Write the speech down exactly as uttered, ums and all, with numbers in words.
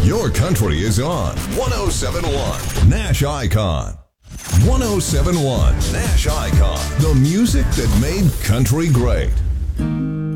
Your country is on one oh seven point one Nash Icon. one oh seven point one Nash Icon. The music that made country great.